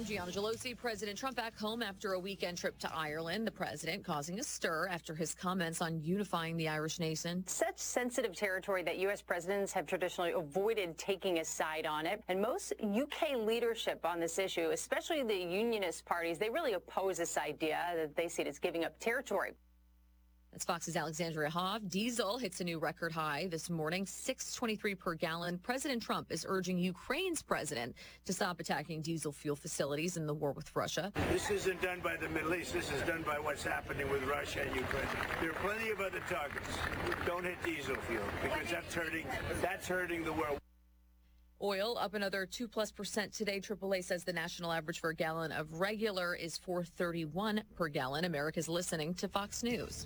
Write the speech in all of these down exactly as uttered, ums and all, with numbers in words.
Gianna Gelosi, President Trump back home after a weekend trip to Ireland. The president causing a stir after his comments on unifying the Irish nation. Such sensitive territory that U S presidents have traditionally avoided taking a side on it. And most U K leadership on this issue, especially the unionist parties, they really oppose this idea that they see it as giving up territory. That's Fox's Alexandria Hoff. Diesel hits a new record high this morning, six twenty-three per gallon. President Trump is urging Ukraine's president to stop attacking diesel fuel facilities in the war with Russia. This isn't done by the Middle East. This is done by what's happening with Russia and Ukraine. There are plenty of other targets. Don't hit diesel fuel because that's hurting, that's hurting the world. Oil up another two plus percent today. triple A says the national average for a gallon of regular is four thirty-one per gallon. America's listening to Fox News.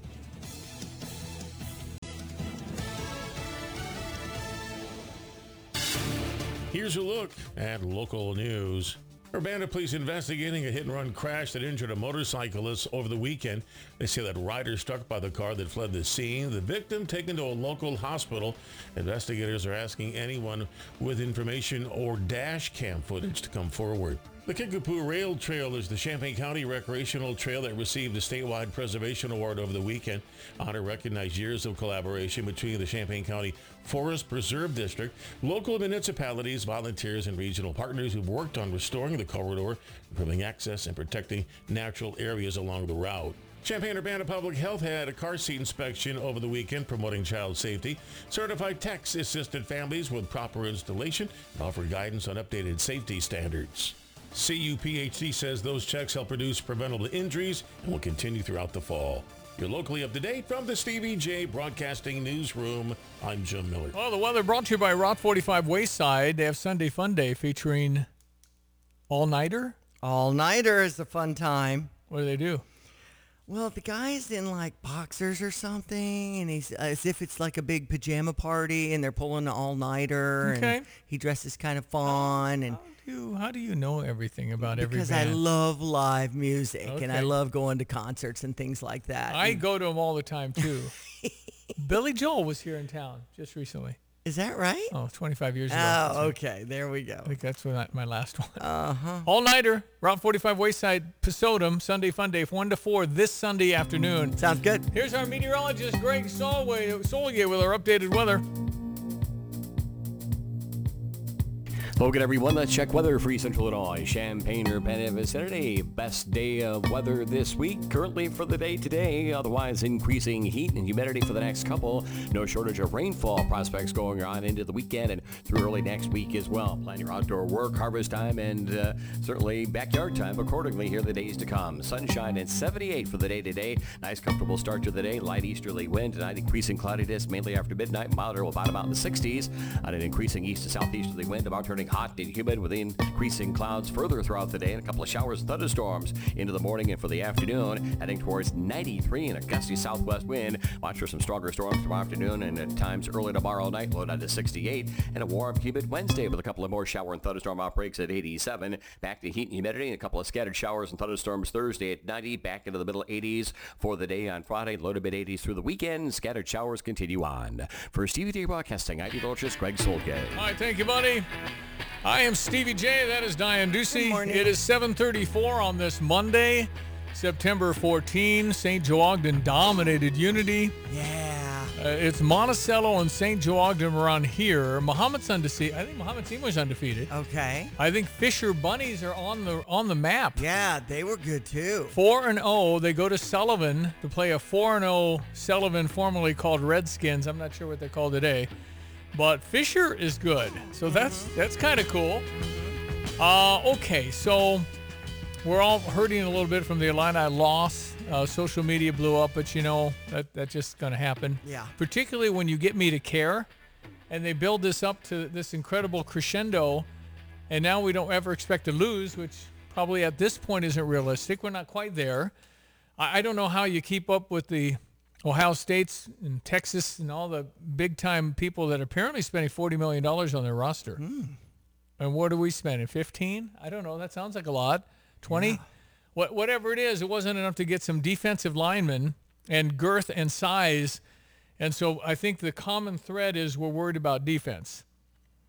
Here's a look at local news. Urbana police investigating a hit-and-run crash that injured a motorcyclist over the weekend. They say that rider struck by the car that fled the scene. The victim taken to a local hospital. Investigators are asking anyone with information or dash cam footage to come forward. The Kickapoo Rail Trail is the Champaign County recreational trail that received the statewide preservation award over the weekend. Honor recognized years of collaboration between the Champaign County Forest Preserve District, local municipalities, volunteers, and regional partners who've worked on restoring the corridor, improving access, and protecting natural areas along the route. Champaign-Urbana Public Health had a car seat inspection over the weekend promoting child safety. Certified techs assisted families with proper installation and offered guidance on updated safety standards. C U P H C says those checks help reduce preventable injuries and will continue throughout the fall. You're locally up to date from the Stevie J Broadcasting Newsroom. I'm Jim Miller. Well, the weather brought to you by Route forty-five Wayside. They have Sunday Fun Day featuring all-nighter. All-nighter is a fun time. What do they do? Well, the guy's in like boxers or something, and he's as if it's like a big pajama party, and they're pulling an all-nighter. Okay. And he dresses kind of fun, and How do you, how do you know everything about every because band? I love live music, and I Okay. love going to concerts and things like that. I And- go to them all the time, too. Billy Joel was here in town just recently. Is that right? Oh, twenty-five years ago. Oh, okay. There we go. I think that's what I- my last one. Uh-huh. All-nighter, Route forty-five Wayside, Pisodum, Sunday Fun Day, one to four this Sunday afternoon. Sounds good. Here's our meteorologist, Greg Solway, Solway with our updated weather. Hello again, everyone. Let's check weather for East Central Illinois. Champaign-Urbana vicinity. Best day of weather this week. Currently for the day today. Otherwise, increasing heat and humidity for the next couple. No shortage of rainfall prospects going on into the weekend and through early next week as well. Plan your outdoor work, harvest time, and uh, certainly backyard time accordingly here the days to come. Sunshine and seventy-eight for the day today. Nice, comfortable start to the day. Light easterly wind. Tonight, increasing cloudiness mainly after midnight. Milder will bottom out in the sixties on an increasing east to southeasterly wind. About turning hot and humid with increasing clouds further throughout the day and a couple of showers and thunderstorms into the morning and for the afternoon, heading towards ninety-three and a gusty southwest wind. Watch for some stronger storms tomorrow afternoon and at times early tomorrow night, low down to sixty-eight, and a warm, humid Wednesday with a couple of more shower and thunderstorm outbreaks at eighty-seven. Back to heat and humidity and a couple of scattered showers and thunderstorms Thursday at ninety, back into the middle eighties for the day on Friday, low to mid eighties through the weekend. Scattered showers continue on. For Stevie J Broadcasting, I'm meteorologist Greg Solke. All right, thank you, buddy. I am Stevie J. That is Diane Ducey. Good morning. It is seven thirty-four on this Monday, September fourteenth. Saint Joe Ogden dominated Unity. Yeah. Uh, it's Monticello and Saint Joe Ogden around here. Muhammad's undefeated. I think Muhammad Seymour's undefeated. Okay. I think Fisher Bunnies are on the on the map. Yeah, they were good too. Four and oh. They go to Sullivan to play a four and oh Sullivan, formerly called Redskins. I'm not sure what they're called today. But Fisher is good, so that's that's kind of cool. Uh, okay, so we're all hurting a little bit from the Illini loss. Uh, social media blew up, but you know that that's just going to happen. Yeah. Particularly when you get me to care, and they build this up to this incredible crescendo, and now we don't ever expect to lose, which probably at this point isn't realistic. We're not quite there. I, I don't know how you keep up with the Ohio State's and Texas and all the big-time people that are apparently spending forty million dollars on their roster. Mm. And what are we spending, fifteen? I don't know. That sounds like a lot. twenty? Yeah. What, whatever it is, it wasn't enough to get some defensive linemen and girth and size. And so I think the common thread is we're worried about defense.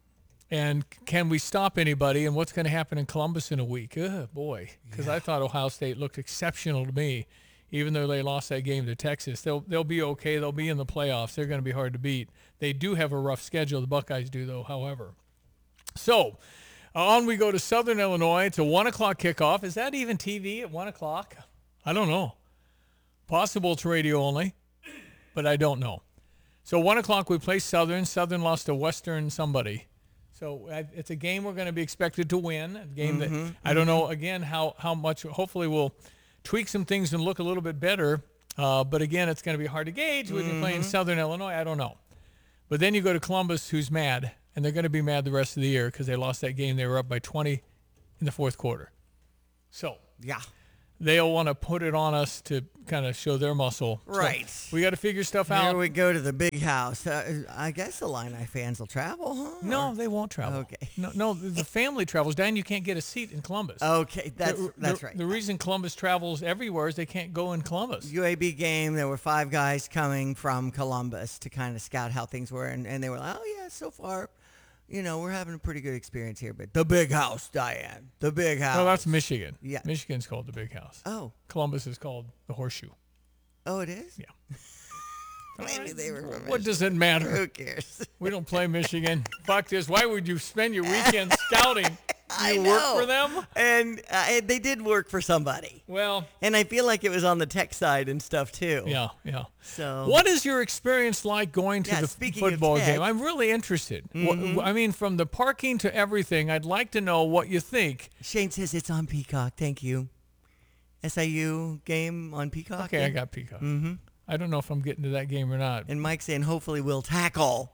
And can we stop anybody? And what's going to happen in Columbus in a week? Ugh, boy, because I thought Ohio State looked exceptional to me, even though they lost that game to Texas. They'll they'll be okay. They'll be in the playoffs. They're going to be hard to beat. They do have a rough schedule. The Buckeyes do, though, however. So on we go to Southern Illinois. It's a one o'clock kickoff. Is that even T V at one o'clock? I don't know. Possible it's radio only, but I don't know. So one o'clock we play Southern. Southern lost to Western somebody. So uh, it's a game we're going to be expected to win. A game Mm-hmm, that I don't know, again, how, how much. Hopefully we'll tweak some things and look a little bit better. Uh, but, again, it's going to be hard to gauge. We've been playing Southern Illinois. I don't know. But then you go to Columbus, who's mad, and they're going to be mad the rest of the year because they lost that game. They were up by twenty in the fourth quarter. So Yeah. they'll want to put it on us to kind of show their muscle. So Right. we got to figure stuff Here out. we go to the big house. Uh, I guess the Illini fans will travel, huh? No, Or- they won't travel. Okay. No, no, the family travels. Dan, you can't get a seat in Columbus. Okay, that's The- that's the- right. The reason Columbus travels everywhere is they can't go in Columbus. U A B game, there were five guys coming from Columbus to kind of scout how things were, and, and they were like, oh, yeah, so far, you know, we're having a pretty good experience here, but the big house, Diane, the big house. No, that's Michigan. Yeah. Michigan's called the Big House. Oh, Columbus is called the Horseshoe. oh, it is? Yeah. Maybe they were from What does it matter? Who cares? We don't play Michigan. Fuck this. Why would you spend your weekend scouting? I You know. work for them? And uh, they did work for somebody. Well, And I feel like it was on the tech side and stuff, too. yeah, yeah. So What is your experience like going to Yeah, the speaking of football tech- game? I'm really interested. Wha- I mean, from the parking to everything, I'd like to know what you think. Shane says it's on Peacock. Thank you. S I U game on Peacock. Okay, I got Peacock. Mm-hmm. I don't know if I'm getting to that game or not. And Mike saying hopefully we'll tackle.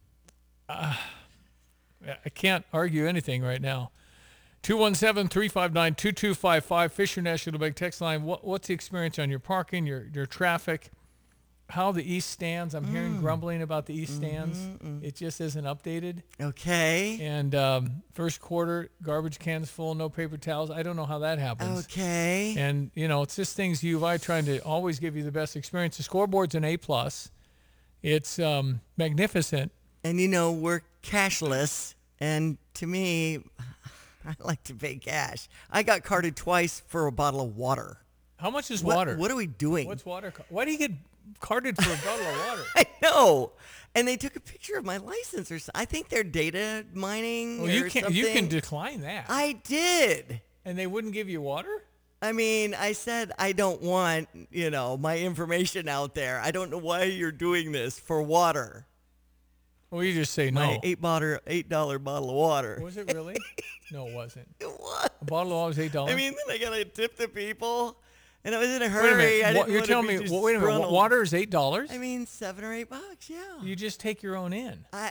I can't argue anything right now. two one seven, three five nine, two two five five, Fisher National Bank text line. What, what's the experience on your parking, your your traffic? How the East stands? I'm hearing grumbling about the East stands. It just isn't updated. Okay. And um, first quarter, garbage cans full, no paper towels. I don't know how that happens. Okay. And, you know, it's just things U of I trying to always give you the best experience. The scoreboard's an A plus. It's um, magnificent. And you know, we're cashless. And to me, I like to pay cash. I got carded twice for a bottle of water. How much is What- water? What are we doing? What's water? co- Why do you get carded for a bottle of water? I know. And they took a picture of my license or so. I think they're data mining Well, or you can something. you can decline that. I did. And they wouldn't give you water? I mean, I said I don't want, you know, my information out there. I don't know why you're doing this for water. Well, you just say no. My eight bottle, eight dollar bottle of water. Was it really? No, it wasn't. It was. A bottle of water was eight dollars. I mean, then I gotta tip the people, and I was in a wait a hurry. minute. I Wa- didn't you're wanna telling be me? just Well, wait a minute. wa- disgruntled. Water is eight dollars. I mean, seven or eight bucks. Yeah. You just take your own in. I,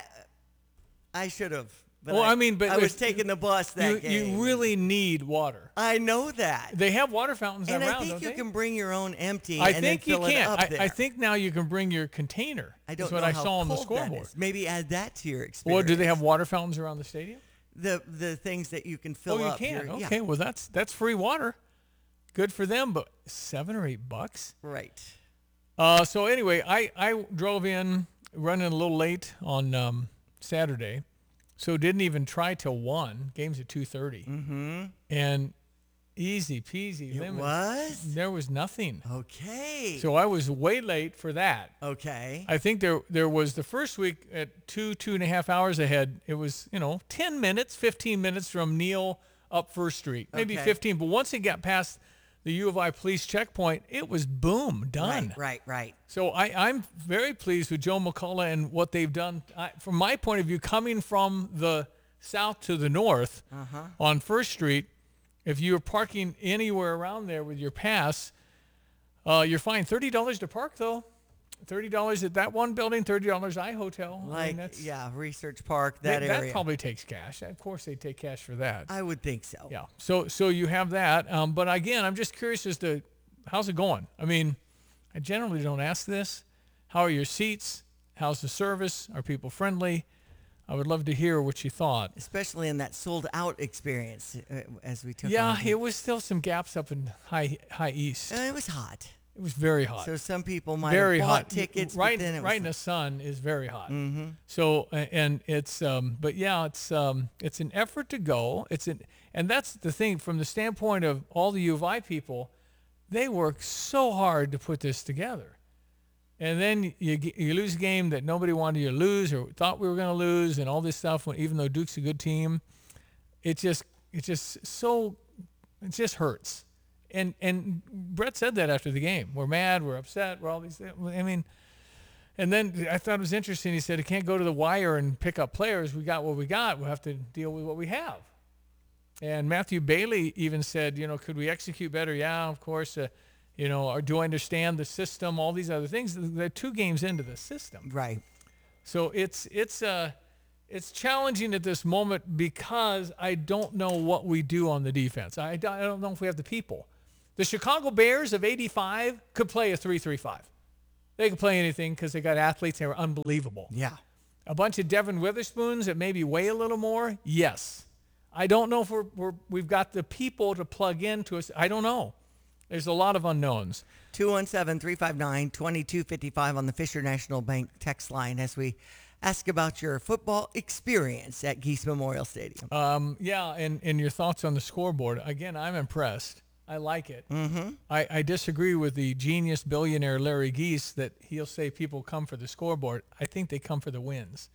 I should have. But Well, I mean, but I was if- taking the bus that You game. you really need water. I know that. They have water fountains And around, I think don't you they? can bring your own empty. I and think then you fill it can. up I, there. I think now you can bring your container. I don't That's what know I how saw on the cold that scoreboard. is. Maybe add that to your experience. Well, do they have water fountains around the stadium? the the things that you can fill Oh, you up? can. your- yeah. Okay, well that's that's free water. Good for them, but seven or eight bucks. Right. Uh, so anyway, I, I drove in running a little late on um, Saturday, so didn't even try till one. Game's at two thirty, mm-hmm. and easy peasy. It lemon. was? There was nothing. Okay. So I was way late for that. okay. I think there there was the first week at two two and a half hours ahead. It was you know ten minutes, fifteen minutes from Neal up First Street, maybe Okay. fifteen. But once it got past the U of I police checkpoint, it was boom done. Right. Right. Right. So I, I'm very pleased with Joe McCullough and what they've done. I, from my point of view, coming from the south to the north Uh-huh. on First Street, if you're parking anywhere around there with your pass, uh, you're fine. thirty dollars to park, though. thirty dollars at that one building, thirty dollars iHotel. I mean, Like that's, yeah, Research Park, they- that that area. probably takes cash. Of course, they take cash for that. I would think so. Yeah. So so you have that. Um, but again, I'm just curious as to how's it going. I mean, I generally don't ask this. How are your seats? How's the service? Are people friendly? I would love to hear what you thought. Especially in that sold out experience uh, as we took. Yeah, on. it was still some gaps up in high high east. Uh, it was hot. It was very hot. So some people might very have bought hot. tickets, right, but then it right was in the sun is very hot. Mm-hmm. So a- and it's um, but yeah, it's um, it's an effort to go. It's an and that's the thing from the standpoint of all the U of I people, they work so hard to put this together, and then you g- you lose a game that nobody wanted you to lose or thought we were going to lose, and all this stuff. When even though Duke's a good team, it just it just so it just hurts. And and Brett said that after the game. We're mad. We're upset. We're all these. I mean, and then I thought it was interesting. He said, "I can't go to the wire and pick up players. We got what we got. We'll have to deal with what we have." And Matthew Bailey even said, "You know, could we execute better? Yeah, of course. Uh, you know, or do I understand the system? All these other things. They're two games into the system, right. so it's it's uh it's challenging at this moment because I don't know what we do on the defense. I, I don't know if we have the people." The Chicago Bears of eighty-five could play a three three five. They could play anything because they got athletes that were unbelievable. Yeah. A bunch of Devin Witherspoons that maybe weigh a little more, yes. I don't know if we're, we're, we've got the people to plug into us. I don't know. There's a lot of unknowns. two one seven, three five nine, two two five five on the Fisher National Bank text line as we ask about your football experience at Geese Memorial Stadium. Um, yeah, and, and your thoughts on the scoreboard. Again, I'm impressed. I like it. Mm-hmm. I, I disagree with the genius billionaire Larry Geese that he'll say people come for the scoreboard. I think they come for the wins.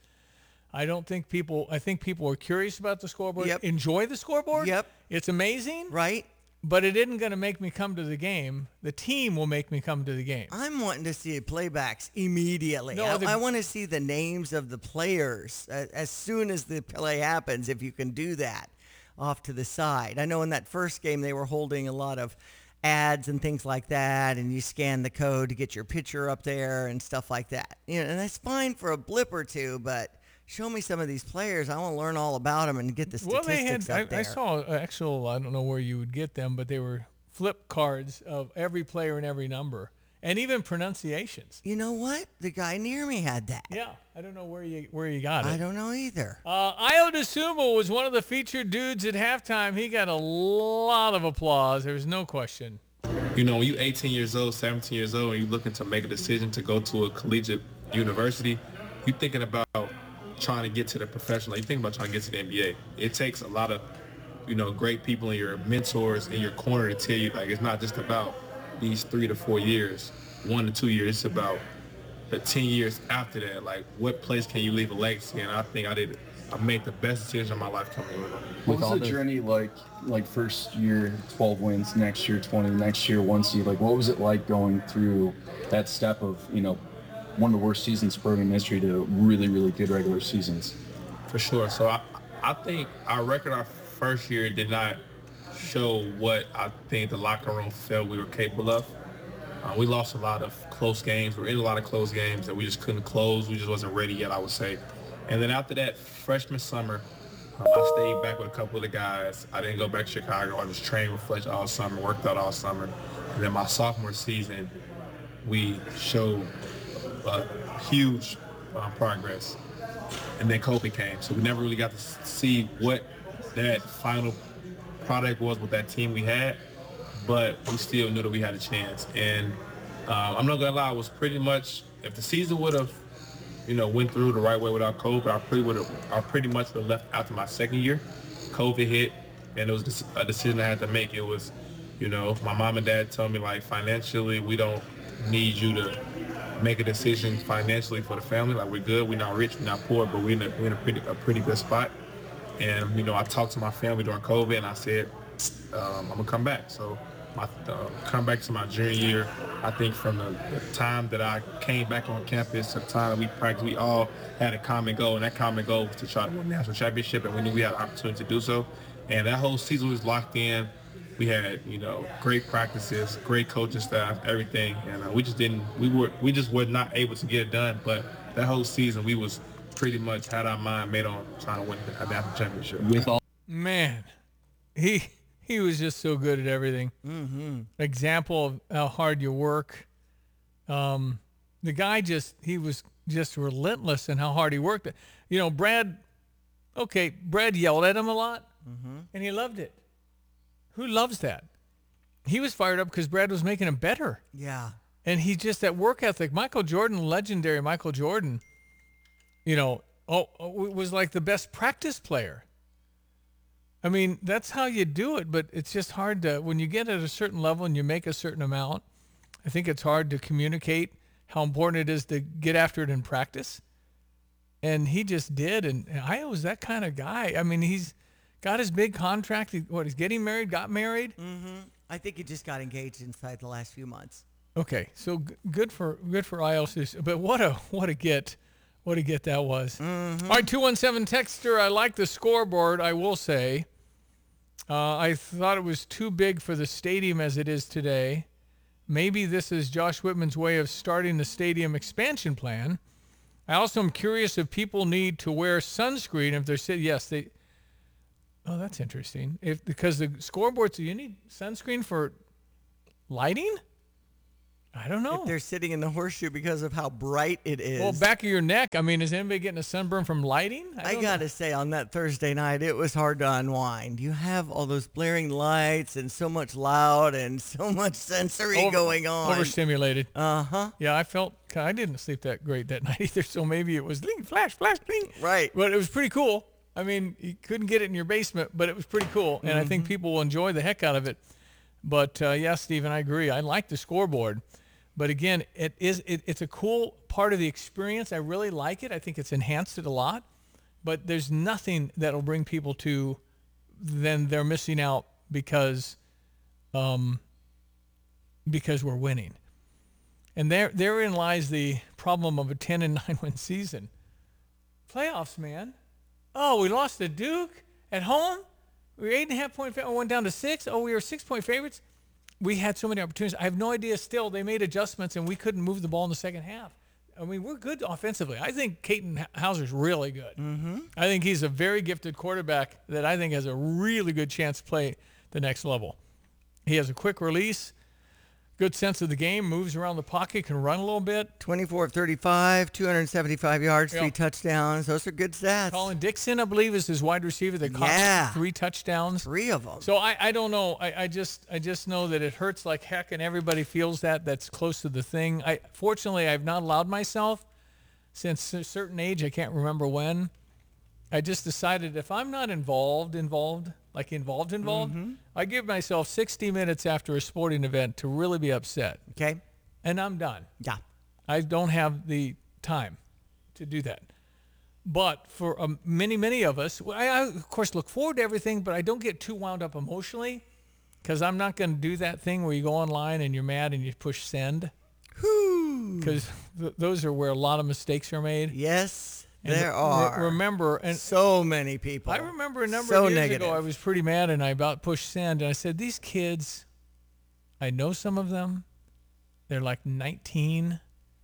I don't think people, I think people are curious about the scoreboard, Yep. enjoy the scoreboard. Yep. It's amazing, Right? but it isn't going to make me come to the game. The team will make me come to the game. I'm wanting to see playbacks immediately. No, I, the- I want to see the names of the players uh, as soon as the play happens, if you can do that, off to the side. I know in that first game they were holding a lot of ads and things like that, and you scan the code to get your picture up there and stuff like that. You know, and that's fine for a blip or two, but show me some of these players. I want to learn all about them and get the Well, statistics they had, up I, there. I saw uh, actual, I don't know where you would get them, but they were flip cards of every player and every number, and even pronunciations. You know what? The guy near me had that. Yeah, I don't know where you where you got it. I don't know either. Uh, Io DeSumo was one of the featured dudes at halftime. He got a lot of applause. There's no question. You know, when you're eighteen years old, seventeen years old, and you're looking to make a decision to go to a collegiate university, you're thinking about trying to get to the professional. You're thinking about trying to get to the N B A. It takes a lot of, you know, great people and your mentors in your corner to tell you, like, it's not just about these three to four years, one to two years. It's about the ten years after that. Like, what place can you leave a legacy? And I think I did. I made the best decision of my life coming here. What was the journey like, like first year, twelve wins, next year, twenty, next year, one seed? Like, what was it like going through that step of, you know, one of the worst seasons in program history to really, really good regular seasons? For sure. So I, I think our record our first year did not show what I think the locker room felt we were capable of. Uh, we lost a lot of close games. We were in a lot of close games that we just couldn't close. We just wasn't ready yet, I would say. And then after that freshman summer, um, I stayed back with a couple of the guys. I didn't go back to Chicago. I just trained with Fletcher all summer, worked out all summer. And then my sophomore season, we showed uh, huge uh, progress. And then COVID came, so we never really got to see what that final product was with that team we had, but we still knew that we had a chance. And uh, I'm not gonna lie, it was pretty much, if the season would have, you know, went through the right way without COVID, I pretty would have, I pretty much would have left after my second year. COVID hit, and it was a decision I had to make. It was, you know, my mom and dad told me, like, financially, we don't need you to make a decision financially for the family. Like, we're good, we're not rich, we're not poor, but we're in a, we're in a pretty, a pretty good spot. And, you know, I talked to my family during COVID, and I said, um, I'm gonna come back. So my uh, come back to my junior year, I think from the, the time that I came back on campus to the time we practiced, we all had a common goal, and that common goal was to try to win the national championship, and we knew we had an opportunity to do so. And that whole season was locked in. We had, you know, great practices, great coaching staff, everything, and uh, we just didn't, we were, we just were not able to get it done. But that whole season, we was pretty much had our mind made on trying to win a national championship. With all Man, he he was just so good at everything. Mm-hmm. Example of how hard you work. Um, the guy just, he was just relentless in how hard he worked. You know, Brad, okay, Brad yelled at him a lot, Mm-hmm. and he loved it. Who loves that? he was fired up because Brad was making him better. Yeah. And he just, that work ethic. Michael Jordan, legendary Michael Jordan, you know, oh, oh, was like the best practice player. I mean, that's how you do it, but it's just hard to, when you get at a certain level and you make a certain amount, I think it's hard to communicate how important it is to get after it in practice. And he just did, and I was that kind of guy. I mean, he's got his big contract. He, what, he's getting married, got married? Mm-hmm. I think he just got engaged inside the last few months. Okay, so g- good for good for I L C. But what a what a get, what a get that was. Mm-hmm. All right, two one seven texter. I like the scoreboard. I will say, uh, I thought it was too big for the stadium as it is today. Maybe this is Josh Whitman's way of starting the stadium expansion plan. I also am curious if people need to wear sunscreen if they're sitting. Yes, they. Oh, that's interesting. If because the scoreboard, so you need sunscreen for lighting. I don't know. If they're sitting in the horseshoe because of how bright it is. Well, back of your neck. I mean, is anybody getting a sunburn from lighting? I, I got to say, on that Thursday night, it was hard to unwind. You have all those blaring lights and so much loud and so much sensory Over, going on. Overstimulated. Uh-huh. Yeah, I felt, I didn't sleep that great that night either, so maybe it was bling, flash, flash, bling. Right. But it was pretty cool. I mean, you couldn't get it in your basement, but it was pretty cool, and mm-hmm. I think people will enjoy the heck out of it. But, uh, yeah, Stephen, I agree. I like the scoreboard. But again, it is it, it's a cool part of the experience. I really like it. I think it's enhanced it a lot. But there's nothing that'll bring people to then they're missing out because um, because we're winning. And there therein lies the problem of a ten and nine win season. Playoffs, man. Oh, we lost to Duke at home. We were eight and a half point favorites. Went down to six. Oh, we were six point favorites. We had so many opportunities. I have no idea still. They made adjustments, and we couldn't move the ball in the second half. I mean, we're good offensively. I think Caton Hauser's really good. Mm-hmm. I think he's a very gifted quarterback that I think has a really good chance to play the next level. He has a quick release, good sense of the game, moves around the pocket, can run a little bit. twenty-four of thirty-five, two hundred seventy-five yards, Yep. three touchdowns. Those are good stats. Colin Dixon, I believe, is his wide receiver that caught Yeah. three touchdowns. Three of them. So I, I don't know. I, I just I just know that it hurts like heck, and everybody feels that. That's close to the thing. I fortunately I've not allowed myself since a certain age. I can't remember when. I just decided if I'm not involved, involved, like involved, involved, Mm-hmm. I give myself sixty minutes after a sporting event to really be upset, Okay. and I'm done. Yeah. I don't have the time to do that. But for um, many, many of us, I, I, of course, look forward to everything, but I don't get too wound up emotionally because I'm not going to do that thing where you go online and you're mad and you push send. Because th- those are where a lot of mistakes are made. Yes, And there re- are. remember, and so many people. I remember a number so of years negative. ago, I was pretty mad and I about pushed send. And I said, these kids, I know some of them. They're like nineteen.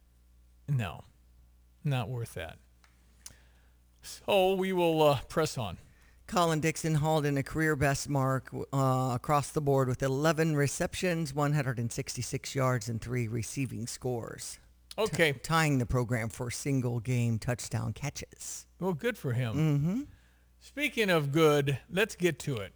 No, not worth that. So we will uh, press on. Colin Dixon hauled in a career best mark uh, across the board with eleven receptions, one hundred sixty-six yards, and three receiving scores. Okay. T- tying the program for single game touchdown catches. Well, good for him. Mm-hmm. Speaking of good, let's get to it.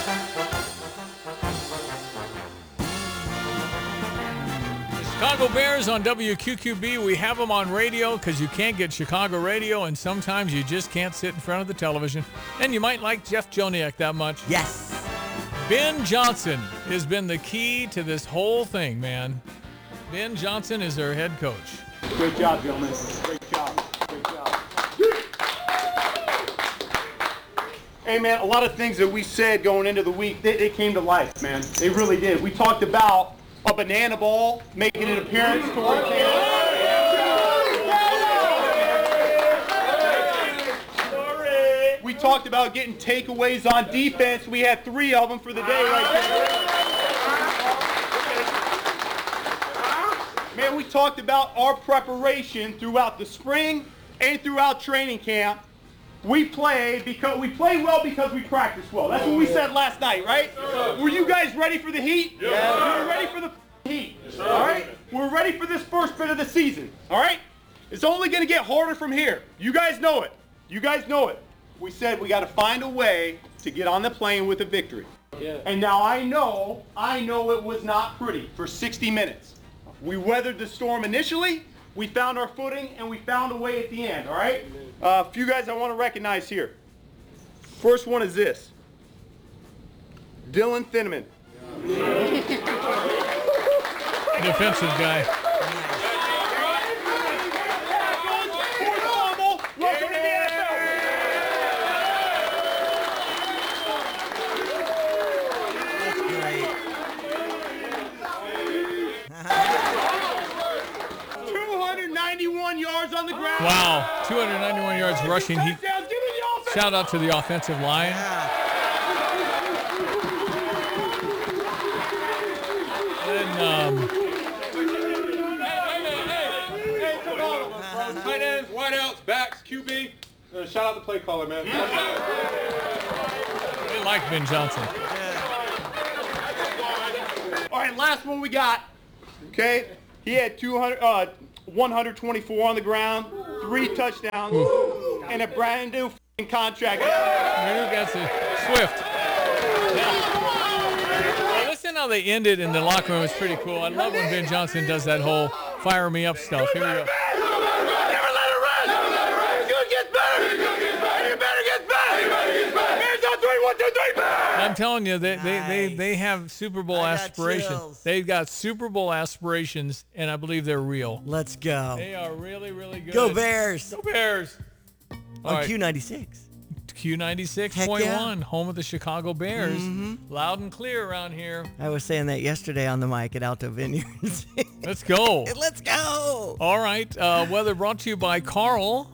Chicago Bears on W Q Q B. We have them on radio because you can't get Chicago radio, and sometimes you just can't sit in front of the television. And you might like Jeff Joniak that much. Yes. Ben Johnson has been the key to this whole thing, man. Ben Johnson is their head coach. Great job, gentlemen. Great job. Great job. Hey, man, a lot of things that we said going into the week, they, they came to life, man. They really did. We talked about a banana ball making an appearance towards the end. We talked about getting takeaways on defense. We had three of them for the day right there. Man, we talked about our preparation throughout the spring and throughout training camp. We play because we play well because we practice well. That's what we said last night, right? Were you guys ready for the heat? Yeah. We were ready for the heat. All right? We're ready for this first bit of the season. All right? It's only going to get harder from here. You guys know it. You guys know it. We said we got to find a way to get on the plane with a victory. Yeah. And now I know, I know it was not pretty for sixty minutes. We weathered the storm initially, we found our footing, and we found a way at the end, all right? A uh, few guys I want to recognize here. First one is this. Dylan Thinneman. Defensive guy. Welcome to the N F L. That's great. two hundred ninety-one yards on the ground. Wow, two hundred ninety-one yards rushing. He, shout out to the offensive line. And, um, tight ends, wideouts, backs, Q B. Uh, shout out the play caller, man. they like Ben Johnson. All right, last one we got. Okay, he had two hundred, uh, one hundred twenty-four on the ground, three touchdowns, and a brand new f***ing contract. That's it. Swift. Yeah. Well, listen how they ended in the locker room. It's pretty cool. I love when Ben Johnson does that whole fire me up stuff. Here we go. I'm telling you, they, nice. they, they, they have Super Bowl I aspirations. Chills. They've got Super Bowl aspirations, and I believe they're real. Let's go. They are really, really good. Go Bears. Go Bears. All On right. Q ninety-six. Q ninety-six point one, yeah. Home of the Chicago Bears. Mm-hmm. Loud and clear around here. I was saying that yesterday on the mic at Alto Vineyards. Let's go. Let's go. All right. Uh, weather brought to you by Carl.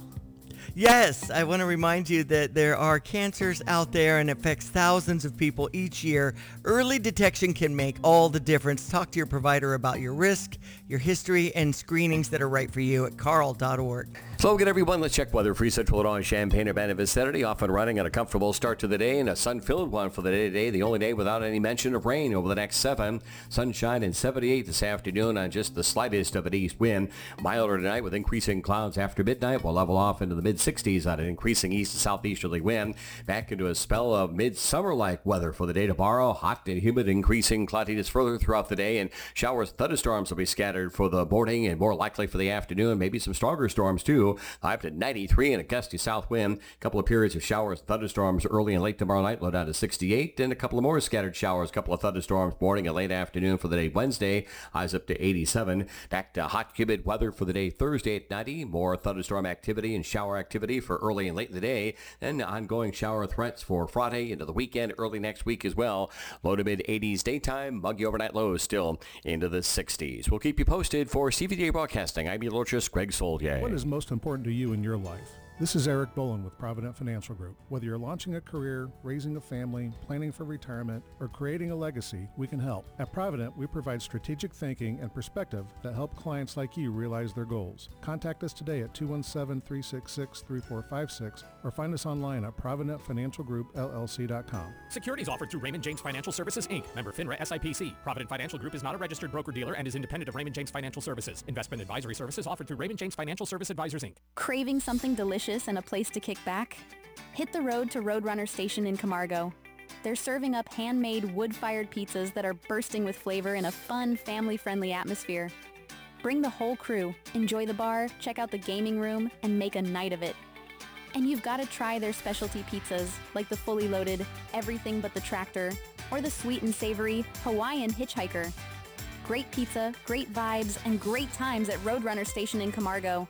Yes, I want to remind you that there are cancers out there and it affects thousands of people each year. Early detection can make all the difference. Talk to your provider about your risk, your history, and screenings that are right for you at carl dot org. So again, everyone, let's check weather. Free Central Illinois, Champaign-Urbana vicinity, off and running, and a comfortable start to the day, and a sun-filled one for the day today. The only day without any mention of rain over the next seven. Sunshine and seventy-eight this afternoon on just the slightest of an east wind. Milder tonight with increasing clouds after midnight. We'll level off into the mid-sixties on an increasing east to southeasterly wind. Back into a spell of midsummer-like weather for the day tomorrow. Hot and humid, increasing cloudiness further throughout the day, and showers, thunderstorms will be scattered for the morning and more likely for the afternoon. Maybe some stronger storms too. High up to ninety-three and a gusty south wind. A couple of periods of showers, thunderstorms early and late tomorrow night, low down to sixty-eight. And a couple of more scattered showers, a couple of thunderstorms morning and late afternoon for the day Wednesday. Highs up to eighty-seven. Back to hot, humid weather for the day Thursday at ninety. More thunderstorm activity and shower activity for early and late in the day. And ongoing shower threats for Friday into the weekend, early next week as well. Low to mid eighties daytime. Muggy overnight lows still into the sixties. We'll keep you posted. For C V D A Broadcasting, I'm meteorologist Greg Soldier. What is most important to you in your life? This is Eric Boland with Provident Financial Group. Whether you're launching a career, raising a family, planning for retirement, or creating a legacy, we can help. At Provident, we provide strategic thinking and perspective that help clients like you realize their goals. Contact us today at two one seven, three six six, three four five six or find us online at provident financial group L L C dot com. Securities offered through Raymond James Financial Services, Incorporated. Member FINRA S I P C. Provident Financial Group is not a registered broker-dealer and is independent of Raymond James Financial Services. Investment advisory services offered through Raymond James Financial Service Advisors, Incorporated. Craving something delicious and a place to kick back? Hit the road to Roadrunner Station in Camargo. They're serving up handmade wood-fired pizzas that are bursting with flavor in a fun, family-friendly atmosphere. Bring the whole crew, enjoy the bar, check out the gaming room, and make a night of it. And you've got to try their specialty pizzas, like the fully loaded Everything But the Tractor, or the sweet and savory Hawaiian Hitchhiker. Great pizza, great vibes, and great times at Roadrunner Station in Camargo.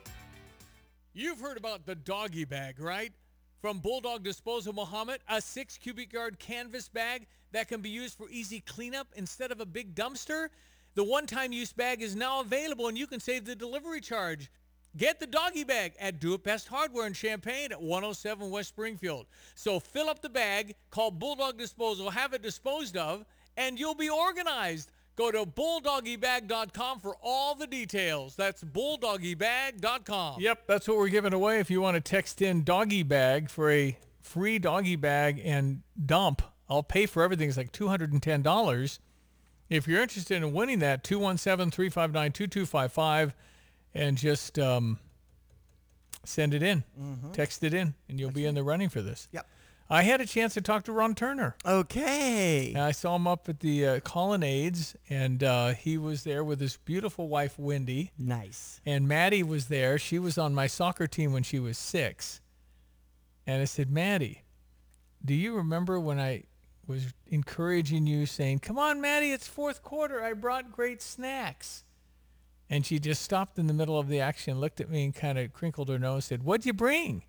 You've heard about the doggy bag, right? From Bulldog Disposal Muhammad, a six cubic yard canvas bag that can be used for easy cleanup instead of a big dumpster. The one-time use bag is now available and you can save the delivery charge. Get the doggy bag at Do It Best Hardware in Champaign at one oh seven West Springfield. So fill up the bag, call Bulldog Disposal, have it disposed of, and you'll be organized. Go to bulldoggy bag dot com for all the details. That's bulldoggy bag dot com. Yep, that's what we're giving away. If you want to text in doggy bag for a free doggy bag and dump, I'll pay for everything. It's like two hundred ten dollars. If you're interested in winning that, two one seven, three five nine, two two five five, and just um, send it in. Mm-hmm. Text it in, and you'll that's be in the running for this. Yep. I had a chance to talk to Ron Turner. Okay. I saw him up at the uh, Colonnades, and uh, he was there with his beautiful wife, Wendy. Nice. And Maddie was there. She was on my soccer team when she was six. And I said, Maddie, do you remember when I was encouraging you, saying, come on, Maddie, it's fourth quarter. I brought great snacks. And she just stopped in the middle of the action, looked at me and kind of crinkled her nose, said, what'd you bring?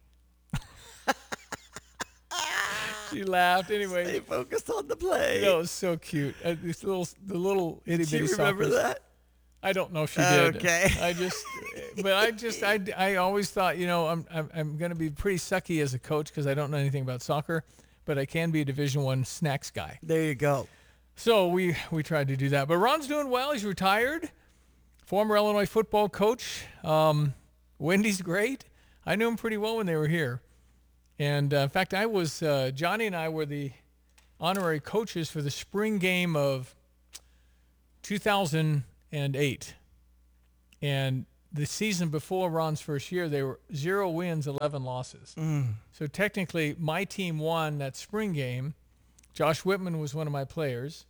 She laughed. Anyway, stay focused on the play. That was so cute. Uh, this little, the little itty bitty. Do you remember softest. that? I don't know if she did. Okay. I just, but I just, I, I always thought, you know, I'm, I'm, I'm going to be pretty sucky as a coach because I don't know anything about soccer, but I can be a Division One snacks guy. There you go. So we, we tried to do that. But Ron's doing well. He's retired. Former Illinois football coach. Um, Wendy's great. I knew him pretty well when they were here. And, uh, in fact, I was, uh, Johnny and I were the honorary coaches for the spring game of two thousand eight. And the season before Ron's first year, they were zero wins, eleven losses. Mm. So technically, my team won that spring game. Josh Whitman was one of my players.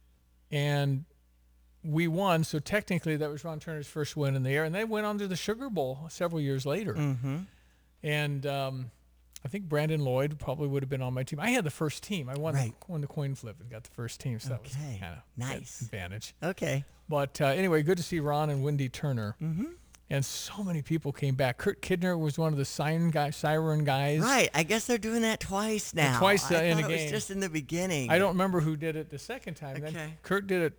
And we won. So technically, that was Ron Turner's first win in the year. And they went on to the Sugar Bowl several years later. Mm-hmm. And um, I think Brandon Lloyd probably would have been on my team. I had the first team. I won, right. the, won the coin flip and got the first team. So that was Okay. kind of Nice. advantage. Okay. But uh, anyway, good to see Ron and Wendy Turner. Mm-hmm. And so many people came back. Kurt Kidner was one of the siren, guy, siren guys. Right. I guess they're doing that twice now. Yeah, twice uh, I in a thought it game. was just in the beginning. I don't remember who did it the second time. Okay. Then Kurt did it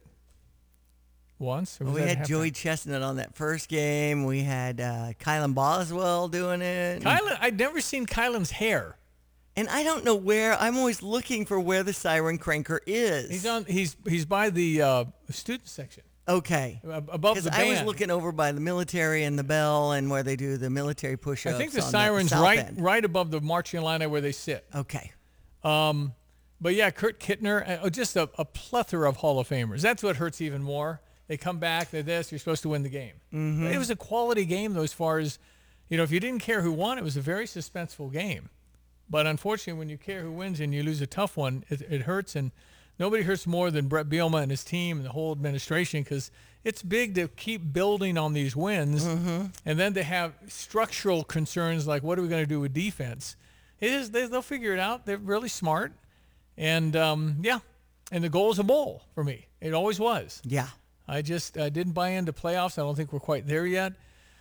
once. Or was Well, we that had halftime? Joey Chestnut on that first game. We had uh, Kylan Boswell doing it. Kylan, I'd never seen Kylan's hair. And I don't know where. I'm always looking for where the siren cranker is. He's on. He's he's by the uh, student section. Okay. Ab- Above the Because band. I was looking over by the military and the bell and where they do the military push-ups. I think the on siren's south right end. right above the marching line where they sit. Okay. Um, but yeah, Kurt Kittner, uh, just a, a plethora of Hall of Famers. That's what hurts even more. They come back, they're this, you're supposed to win the game. Mm-hmm. It was a quality game, though, as far as, you know, if you didn't care who won, it was a very suspenseful game. But unfortunately, when you care who wins and you lose a tough one, it, it hurts. And nobody hurts more than Brett Bielema and his team and the whole administration, because it's big to keep building on these wins. Mm-hmm. And then to have structural concerns like, what are we going to do with defense? It is, they, they'll figure it out. They're really smart. And, um, yeah, and the goal is a bowl for me. It always was. Yeah. I just uh, didn't buy into playoffs. I don't think we're quite there yet.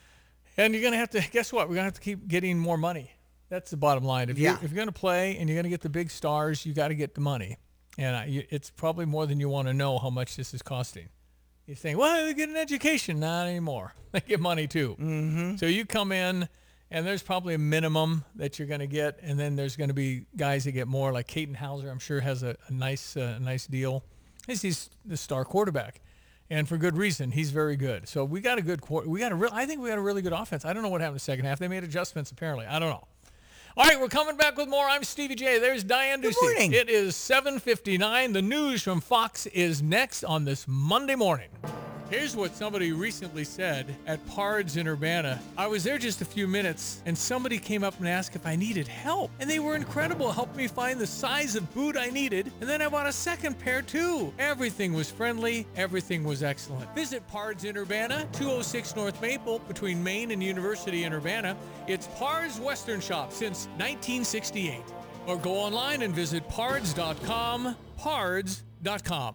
And you're going to have to, guess what? We're going to have to keep getting more money. That's the bottom line. If, Yeah. you're, if you're going to play and you're going to get the big stars, you got to get the money. And I, you, it's probably more than you want to know how much this is costing. You think, well, they get an education. Not anymore. They get money too. Mm-hmm. So you come in, and there's probably a minimum that you're going to get, and then there's going to be guys that get more, like Caden Hauser, I'm sure, has a, a nice uh, nice deal. He's, he's the star quarterback. And for good reason. He's very good. So we got a good quarter. We got a real. I think we got a really good offense. I don't know what happened in the second half. They made adjustments apparently. I don't know. All right, we're coming back with more. I'm Stevie J. There's Diane Ducey. Good morning. It is seven fifty-nine. The news from Fox is next on this Monday morning. Here's what somebody recently said at Pards in Urbana. I was there just a few minutes, and somebody came up and asked if I needed help. And they were incredible, helped me find the size of boot I needed, and then I bought a second pair too. Everything was friendly, everything was excellent. Visit Pards in Urbana, two oh six North Maple, between Main and University in Urbana. It's Pards Western Shop since nineteen sixty-eight. Or go online and visit pards dot com, pards dot com.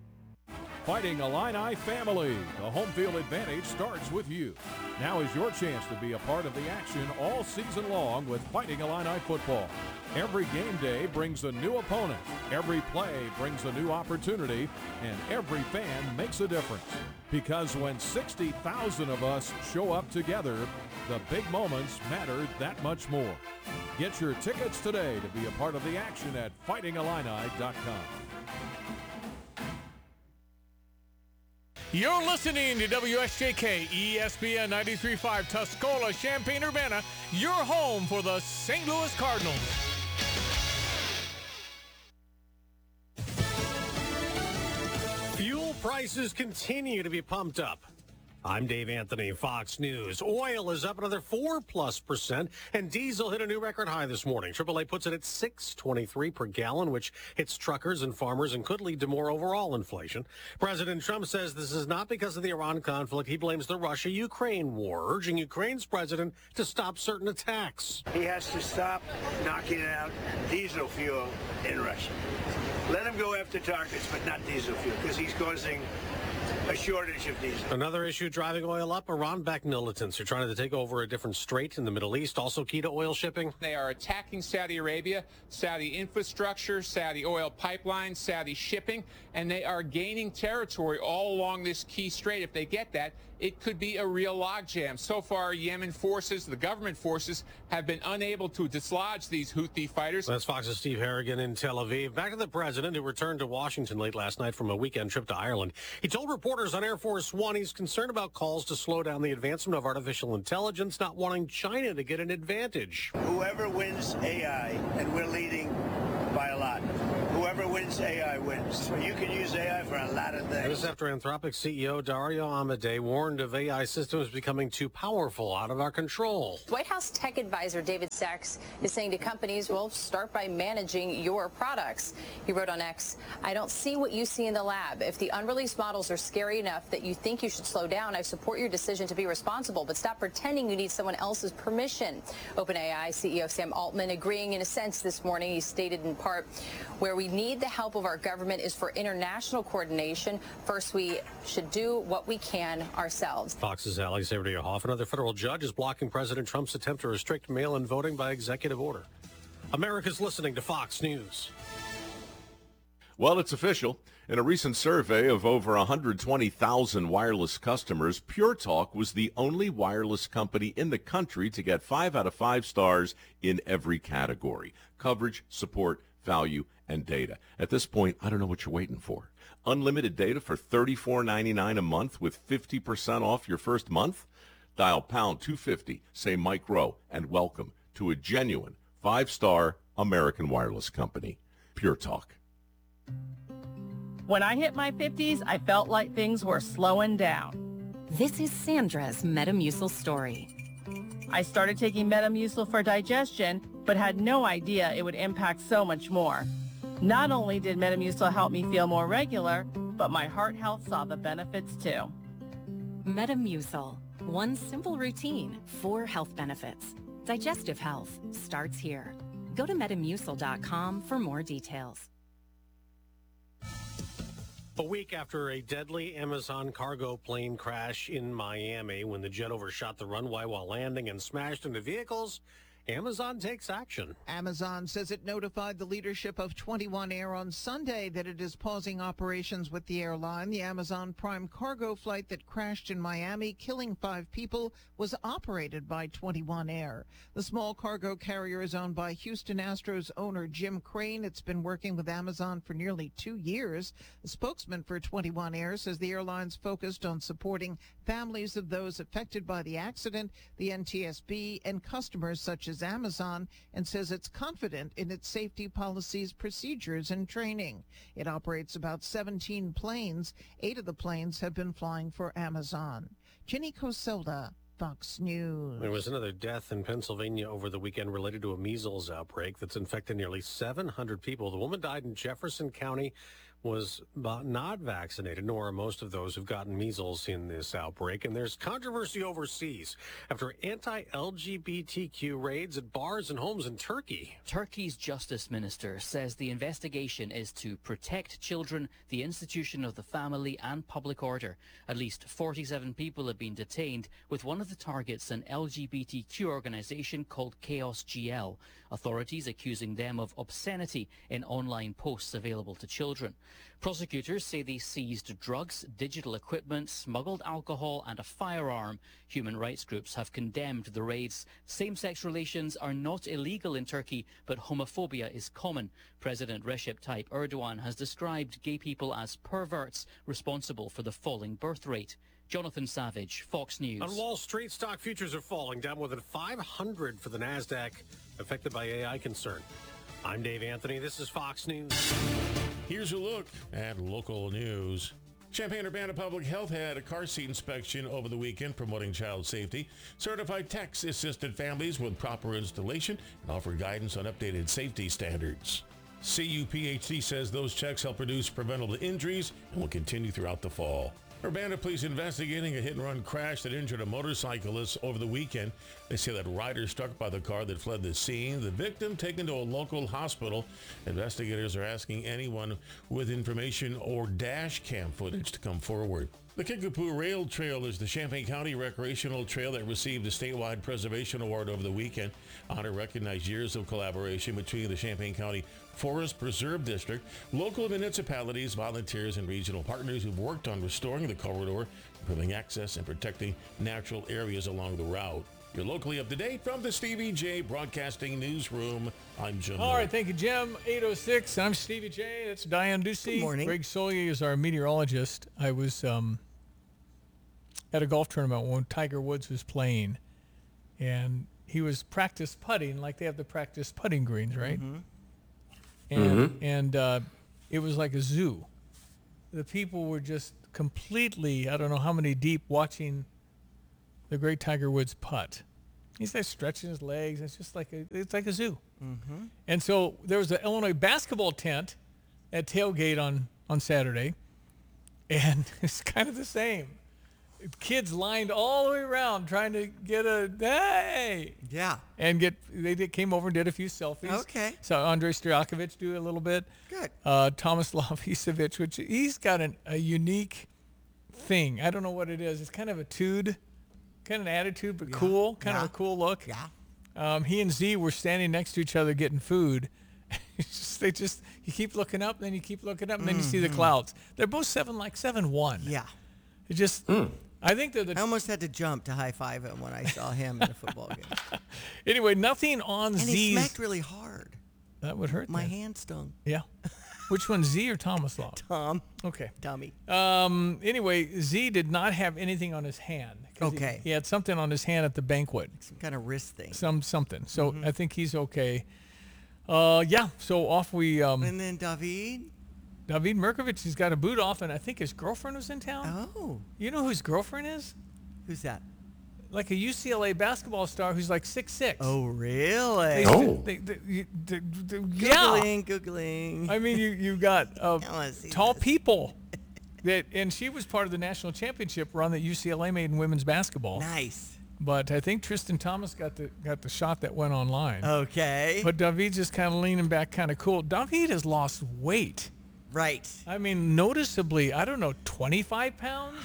Fighting Illini family. The home field advantage starts with you. Now is your chance to be a part of the action all season long with Fighting Illini football. Every game day brings a new opponent. Every play brings a new opportunity. And every fan makes a difference. Because when sixty thousand of us show up together, the big moments matter that much more. Get your tickets today to be a part of the action at fighting illini dot com. You're listening to W S J K E S P N ninety-three point five Tuscola, Champaign-Urbana, your home for the Saint Louis Cardinals. Fuel prices continue to be pumped up. I'm Dave Anthony, Fox News. Oil is up another four plus percent, and diesel hit a new record high this morning. triple A puts it at six twenty-three per gallon, which hits truckers and farmers and could lead to more overall inflation. President Trump says this is not because of the Iran conflict. He blames the Russia-Ukraine war, urging Ukraine's president to stop certain attacks. He has to stop knocking out diesel fuel in Russia. Let him go after targets, but not diesel fuel, because he's causing a shortage of diesel. Another issue driving oil up, Iran-backed militants are trying to take over a different strait in the Middle East, also key to oil shipping. They are attacking Saudi Arabia, Saudi infrastructure, Saudi oil pipelines, Saudi shipping, and they are gaining territory all along this key strait. If they get that, it could be a real logjam. So far, Yemen forces, the government forces, have been unable to dislodge these Houthi fighters. That's Fox's Steve Harrigan in Tel Aviv. Back to the president, who returned to Washington late last night from a weekend trip to Ireland. He told reporters on Air Force One he's concerned about calls to slow down the advancement of artificial intelligence, not wanting China to get an advantage. Whoever wins A I, and we're leading by a lot, whoever wins A I wins. So you can use A I for a lot of things. This after Anthropic C E O Dario Amodei warned of A I systems becoming too powerful, out of our control. White House tech advisor David Sachs is saying to companies, well, start by managing your products. He wrote on X, I don't see what you see in the lab. If the unreleased models are scary enough that you think you should slow down, I support your decision to be responsible, but stop pretending you need someone else's permission. OpenAI C E O Sam Altman agreeing in a sense this morning. He stated in part, where we need the help of our government is for international coordination. First, we should do what we can ourselves. Fox's Alexandria Hoff. Another federal judge is blocking President Trump's attempt to restrict mail-in voting by executive order. America's listening to Fox News. Well, it's official. In a recent survey of over one hundred twenty thousand wireless customers, Pure Talk was the only wireless company in the country to get five out of five stars in every category: coverage, support, value, and data. At this point, I don't know what you're waiting for. Unlimited data for thirty-four ninety-nine a month with fifty percent off your first month? Dial pound two fifty, say Mike Rowe, and welcome to a genuine five-star American wireless company. Pure Talk. When I hit my fifties, I felt like things were slowing down. This is Sandra's Metamucil story. I started taking Metamucil for digestion, but had no idea it would impact so much more. Not only did Metamucil help me feel more regular, but my heart health saw the benefits too. Metamucil. One simple routine, four health benefits. Digestive health starts here. Go to metamucil dot com for more details. A week after a deadly Amazon cargo plane crash in Miami, when the jet overshot the runway while landing and smashed into vehicles, Amazon takes action. Amazon says it notified the leadership of twenty-one Air on Sunday that it is pausing operations with the airline. The Amazon Prime cargo flight that crashed in Miami, killing five people, was operated by twenty-one Air. The small cargo carrier is owned by Houston Astros owner Jim Crane. It's been working with Amazon for nearly two years. A spokesman for twenty-one Air says the airline's focused on supporting families of those affected by the accident, the N T S B, and customers such as Amazon, and says it's confident in its safety policies, procedures, and training. It operates about seventeen planes. Eight of the planes have been flying for Amazon. Jenny Coselda, Fox News. There was another death in Pennsylvania over the weekend related to a measles outbreak that's infected nearly seven hundred people. The woman died in Jefferson County, was not vaccinated, nor are most of those who've gotten measles in this outbreak. And there's controversy overseas after anti-L G B T Q raids at bars and homes in Turkey. Turkey's justice minister says the investigation is to protect children, the institution of the family, and public order. At least forty-seven people have been detained, with one of the targets an L G B T Q organization called Chaos G L. Authorities accusing them of obscenity in online posts available to children. Prosecutors say they seized drugs, digital equipment, smuggled alcohol, and a firearm. Human rights groups have condemned the raids. Same-sex relations are not illegal in Turkey, but homophobia is common. President Recep Tayyip Erdogan has described gay people as perverts responsible for the falling birth rate. Jonathan Savage, Fox News. On Wall Street, stock futures are falling, down more than five hundred for the NASDAQ, affected by A I concern. I'm Dave Anthony. This is Fox News. Here's a look at local news. Champaign-Urbana Public Health had a car seat inspection over the weekend promoting child safety. Certified techs assisted families with proper installation and offered guidance on updated safety standards. C U P H C says those checks help reduce preventable injuries and will continue throughout the fall. Urbana police investigating a hit-and-run crash that injured a motorcyclist over the weekend. They say that rider struck by the car that fled the scene. The victim taken to a local hospital. Investigators are asking anyone with information or dash cam footage to come forward. The Kickapoo Rail Trail is the Champaign County recreational trail that received a statewide preservation award over the weekend. Honor recognized years of collaboration between the Champaign County Forest Preserve District, local municipalities, volunteers, and regional partners who've worked on restoring the corridor, improving access, and protecting natural areas along the route. You're locally up to date from the Stevie J Broadcasting Newsroom. I'm Jim. All right, thank you, Jim. eight oh six. I'm Stevie J. That's Diane Ducey. Good morning. Greg Solier is our meteorologist. I was um, at a golf tournament when Tiger Woods was playing, and he was practice putting like they have the practice putting greens, right? Mm-hmm. And, Mhm. and uh, it was like a zoo. The people were just completely, I don't know how many deep, watching the great Tiger Woods putt. He's like stretching his legs. It's just like a, it's like a zoo. Mm-hmm. And so there was an Illinois basketball tent at tailgate on, on Saturday, and it's kind of the same. Kids lined all the way around trying to get a hey, yeah, and get they did, came over and did a few selfies. Okay. So Andrei Stojakovic do a little bit. Good. Uh, Tomislav Isavic, which he's got an, a unique thing. I don't know what it is. It's kind of a tude, kind of an attitude, but Yeah. cool, kind Yeah. of a cool look. Yeah. Um, he and Z were standing next to each other getting food. It's just, they just you keep looking up, then you keep looking up, and then you see the Mhm. clouds. They're both seven like seven one. Yeah. It just. I think they're the. I almost had to jump to high five him when I saw him in a football game. Anyway, nothing on And Z's. he smacked really hard. That would hurt. My then. hand stung. Yeah. Which one, Z or Tomislav? Tom. Okay. Tommy. Um. Anyway, Z did not have anything on his hand. 'cause he- Okay. He, had something on his hand at the banquet. Some kind of wrist thing. Some something. So Mhm. I think he's okay. Uh. Yeah. So off we. Um. And then David. David Mirkovic, he's got a boot off, and I think his girlfriend was in town. Oh. You know who his girlfriend is? Who's that? Like a U C L A basketball star who's like six six. Oh, really? They, Oh. They, they, they, they, they, yeah. Googling, Googling. I mean, you you got uh, wanna see tall people. That and she was part of the national championship run that U C L A made in women's basketball. Nice. But I think Tristan Thomas got the got the shot that went online. Okay. But David's just kind of leaning back, kind of cool. David has lost weight. Right. I mean, noticeably. I don't know, twenty-five pounds.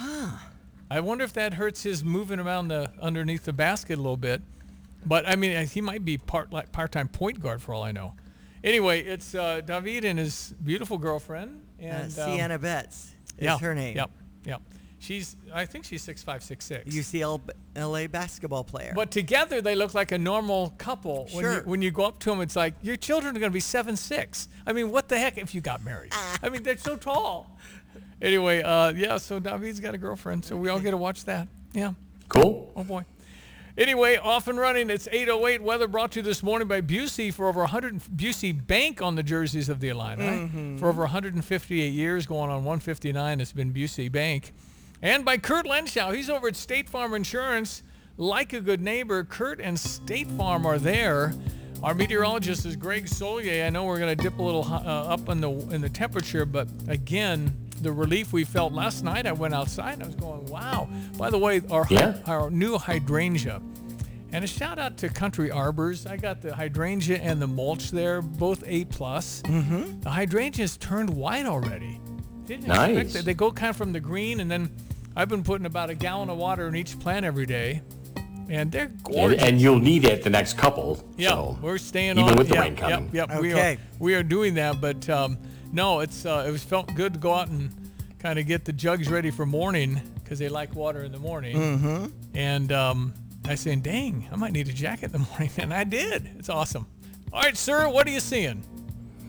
I wonder if that hurts his moving around the underneath the basket a little bit. But I mean, he might be part like part-time point guard for all I know. Anyway, it's uh, David and his beautiful girlfriend and uh, Sienna um, Betts is yeah, her name. Yep, yep. She's I think she's six five, six six. U C L A basketball player. But together they look like a normal couple. When Sure. you, when you go up to them, it's like your children are going to be seven six. I mean, what the heck if you got married? I mean, they're so tall. Anyway, uh, yeah. So David's got a girlfriend, so we all get to watch that. Yeah. Cool. Oh boy. Anyway, off and running. It's eight oh eight. Weather brought to you this morning by Busey for over one hundred. Busey Bank on the jerseys of the Illini. Mhm. For over one hundred fifty-eight years, going on one fifty-nine. It's been Busey Bank. And by Kurt Lenschow. He's over at State Farm Insurance. Like a good neighbor, Kurt and State Farm are there. Our meteorologist is Greg Solier. I know we're going to dip a little uh, up in the in the temperature, but again, the relief we felt last night, I went outside and I was going, wow. By the way, our, Yeah. our new hydrangea. And a shout out to Country Arbors. I got the hydrangea and the mulch there, both A plus. Mm-hmm. The hydrangea's turned white already. Didn't Nice. expect that. They go kind of from the green, and then I've been putting about a gallon of water in each plant every day, and they're And, gorgeous. and you'll need it the next couple. Yeah, so, we're staying even on. with the yep, rain coming. Yep, yep. We are, Okay. we are doing that, but um, no, it's uh, it was felt good to go out and kind of get the jugs ready for morning because they like water in the morning. Mm-hmm. And um, I said, dang, I might need a jacket in the morning, and I did. It's awesome. All right, sir, what are you seeing?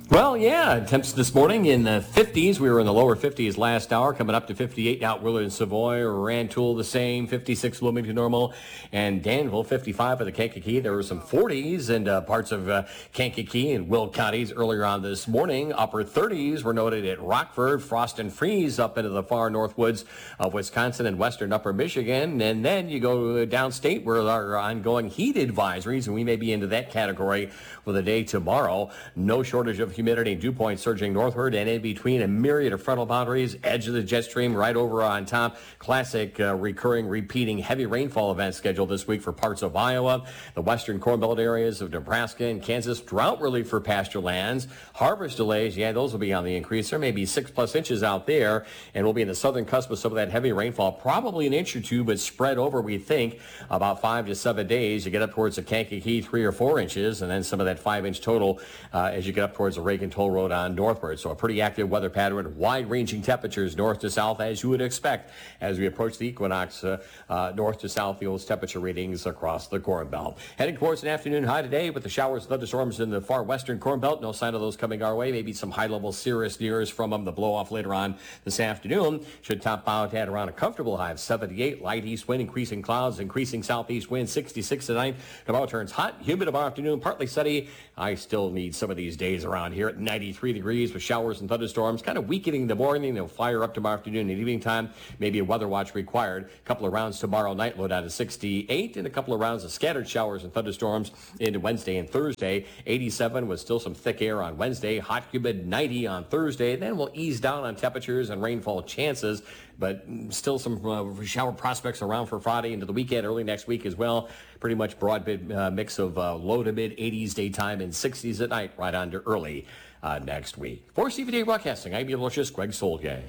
Well, yeah, temps this morning in the fifties. We were in the lower fifties last hour, coming up to fifty-eight out Willard and Savoy. Rantoul the same, fifty-six Bloomington Normal, and Danville fifty-five for the Kankakee. There were some forties in uh, parts of uh, Kankakee and Will counties earlier on this morning. Upper thirties were noted at Rockford, frost and freeze up into the far north woods of Wisconsin and western upper Michigan. And then you go downstate where our ongoing heat advisories, and we may be into that category for the day tomorrow. No shortage of humidity, dew point surging northward and in between a myriad of frontal boundaries, edge of the jet stream right over on top. Classic uh, recurring, repeating heavy rainfall event scheduled this week for parts of Iowa, the western Corn Belt areas of Nebraska and Kansas. Drought relief for pasture lands. Harvest delays, yeah, those will be on the increase. There may be six plus inches out there, and we'll be in the southern cusp of some of that heavy rainfall, probably an inch or two, but spread over, we think, about five to seven days. You get up towards the Kankakee, three or four inches, and then some of that five-inch total uh, as you get up towards the Reagan Toll Road on northward. So a pretty active weather pattern, wide-ranging temperatures north to south, as you would expect as we approach the equinox, uh, uh, north to south, the old temperature readings across the Corn Belt. Heading towards an afternoon high today with the showers and thunderstorms in the far western Corn Belt. No sign of those coming our way. Maybe some high-level cirrus nears from them to blow off later on this afternoon. Should top out at around a comfortable high of seventy-eight. Light east wind, increasing clouds, increasing southeast wind, sixty-six tonight. Tomorrow turns hot, humid tomorrow afternoon, partly sunny. I still need some of these days around here at ninety-three degrees with showers and thunderstorms, kind of weakening the morning. They'll fire up tomorrow afternoon and evening time. Maybe a weather watch required. A couple of rounds tomorrow night, low down to sixty-eight, and a couple of rounds of scattered showers and thunderstorms into Wednesday and Thursday. eighty-seven with still some thick air on Wednesday. Hot, humid, ninety on Thursday. Then we'll ease down on temperatures and rainfall chances, but still some uh, shower prospects around for Friday into the weekend, early next week as well. Pretty much broad uh, mix of uh, low to mid eighties daytime and sixties at night, right on to early uh, next week. For C V T Broadcasting, I'm meteorologist Greg Solgay.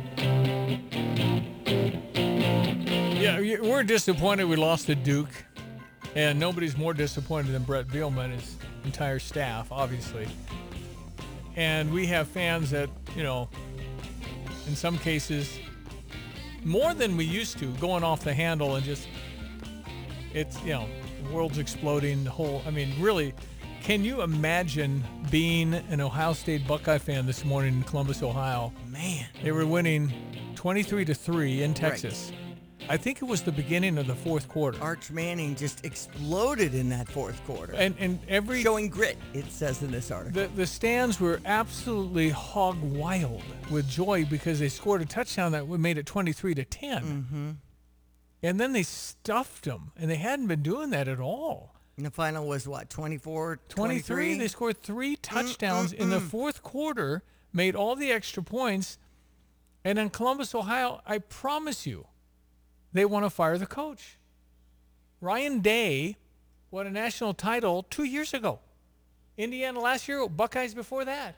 Yeah, we're disappointed we lost to Duke, and nobody's more disappointed than Brett Bielema and his entire staff, obviously. And we have fans that, you know, in some cases, more than we used to, going off the handle and just, it's, you know, the world's exploding, the whole, I mean, really, can you imagine being an Ohio State Buckeye fan this morning in Columbus, Ohio? Man. They were winning twenty-three to three in Texas. Right. I think it was the beginning of the fourth quarter. Arch Manning just exploded in that fourth quarter. And and every showing grit, it says in this article. The the stands were absolutely hog wild with joy because they scored a touchdown that made it twenty-three to ten. Mm-hmm. And then they stuffed them, and they hadn't been doing that at all. And the final was what, twenty-four, twenty-three? twenty-three. They scored three touchdowns Mm-mm-mm. in the fourth quarter, made all the extra points. And in Columbus, Ohio, I promise you, they want to fire the coach. Ryan Day won a national title two years ago. Indiana last year, Buckeyes before that.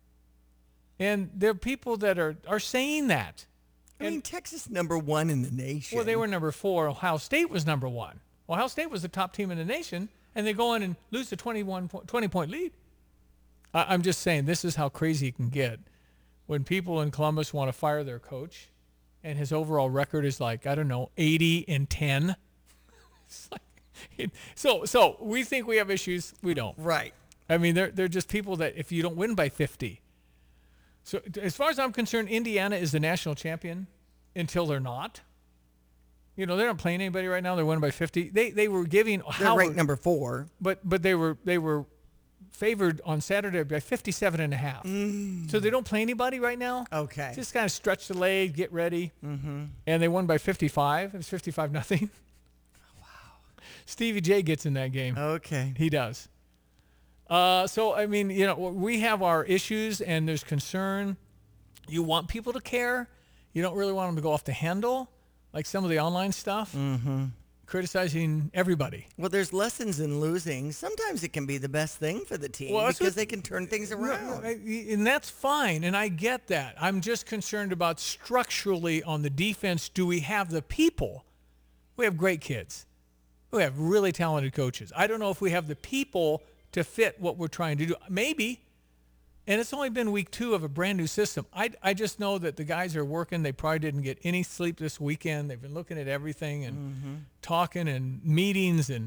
And there are people that are, are saying that. I and, mean, Texas number one in the nation. Well, they were number four. Ohio State was number one. Ohio State was the top team in the nation, and they go in and lose a twenty-one point, twenty-point lead. I, I'm just saying, this is how crazy it can get when people in Columbus want to fire their coach. And his overall record is like, I don't know, eighty and ten. It's like, so so we think we have issues. We don't. Right. I mean, they're, they're just people that if you don't win by fifty. So as far as I'm concerned, Indiana is the national champion until they're not. You know, they're not playing anybody right now. They're winning by fifty. They they were giving They're Howard, ranked number four. But but they were they were favored on Saturday by fifty-seven and a half. Mm. So they don't play anybody right now. Okay. Just kind of stretch the leg, get ready. Mm-hmm. And they won by fifty-five. It was fifty-five nothing. Wow. Stevie J gets in that game. Okay. He does. Uh, so, I mean, you know, we have our issues and there's concern. You want people to care. You don't really want them to go off the handle, like some of the online stuff. Mm-hmm. Criticizing everybody. Well, there's lessons in losing. Sometimes it can be the best thing for the team well, because they can turn things around. And that's fine, and I get that. I'm just concerned about structurally on the defense, do we have the people? We have great kids. We have really talented coaches. I don't know if we have the people to fit what we're trying to do. Maybe. And it's only been week two of a brand new system. I, I just know that the guys are working. They probably didn't get any sleep this weekend. They've been looking at everything and mm-hmm. talking and meetings. And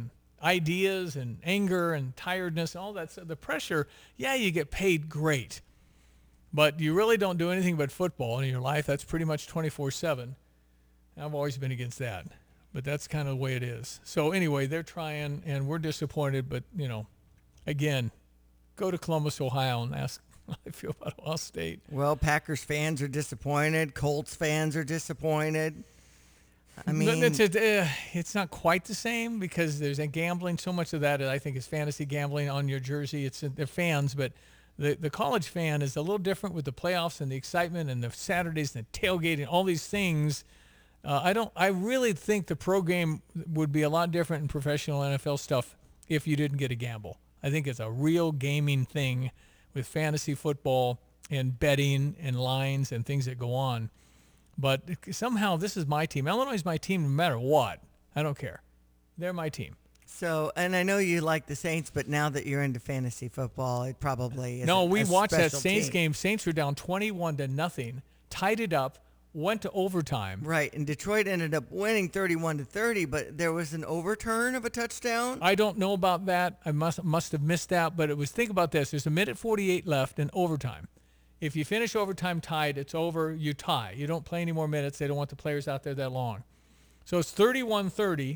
ideas and anger and tiredness, all that stuff, the pressure, yeah, you get paid great. But you really don't do anything but football in your life. That's pretty much twenty-four seven. I've always been against that. But that's kind of the way it is. So anyway, they're trying, and we're disappointed. But, you know, again, go to Columbus, Ohio, and ask how they feel about Ohio State. Well, Packers fans are disappointed. Colts fans are disappointed. I mean, But it's, a, uh, it's not quite the same because there's a gambling. So much of that, I think, is fantasy gambling on your jersey. It's they're fans, but the the college fan is a little different with the playoffs and the excitement and the Saturdays and the tailgating, all these things. Uh, I don't. I really think the pro game would be a lot different in professional N F L stuff if you didn't get a gamble. I think it's a real gaming thing with fantasy football and betting and lines and things that go on. But somehow this is my team. Illinois is my team no matter what. I don't care. They're my team. So, and I know you like the Saints, but now that you're into fantasy football, it probably is. No, a, we a watched that special Saints team. game. Saints were down twenty-one to nothing, tied it up, went to overtime. Right, and Detroit ended up winning thirty-one to thirty, but there was an overturn of a touchdown. I don't know about that. I must must have missed that, but it was, think about this. There's a minute forty-eight left in overtime. If you finish overtime tied, it's over. You tie. You don't play any more minutes. They don't want the players out there that long. So it's thirty-one thirty,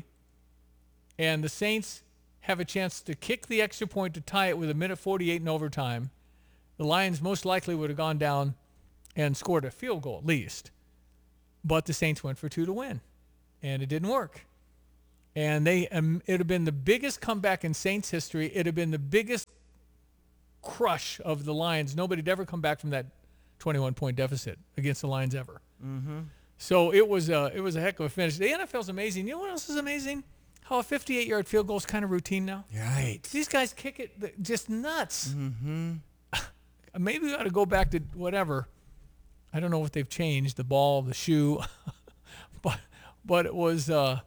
and the Saints have a chance to kick the extra point to tie it with a minute forty-eight in overtime. The Lions most likely would have gone down and scored a field goal at least. But the Saints went for two to win, and it didn't work. And they um, it would have been the biggest comeback in Saints history. It would have been the biggest crush of the Lions. Nobody had ever come back from that twenty-one point deficit against the Lions ever. Mm-hmm. So it was a, it was a heck of a finish. The N F L's amazing. You know what else is amazing? How a fifty-eight yard field goal is kind of routine now. Right. These guys kick it just nuts. Mm-hmm. Maybe we ought to go back to whatever. I don't know what they've changed, the ball, the shoe. but but it was, uh,